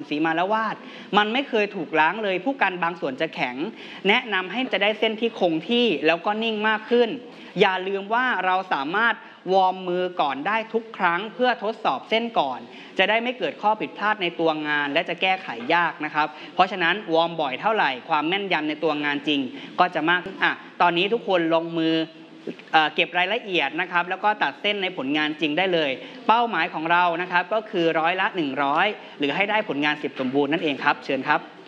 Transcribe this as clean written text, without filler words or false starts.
สีมาละวาดมันไม่เคยถูกล้างเลยผู้กันบางส่วนจะแข็งแนะนำให้จะได้เส้นที่คงที่แล้วก็นิ่งมากขึ้นอย่าลืมว่าเราสามารถวอร์มมือก่อนได้ทุกครั้งเพื่อทดสอบเส้นก่อนจะได้ไม่เกิดข้อผิดพลาดในตัวงานและจะแก้ไขยากนะครับเพราะฉะนั้นวอร์มบ่อยเท่าไหร่ความแม่นยำในตัวงานจริงก็จะมากตอนนี้ทุกคนลงมือเก็บรายละเอียดนะครับแล้วก็ตัดเส้นในผลงานจริงได้เลยเป้าหมายของเรานะครับก็คือ100 ละ 100หรือให้ได้ผลงาน10สมบูรณ์นั่นเองครับเชิญครับ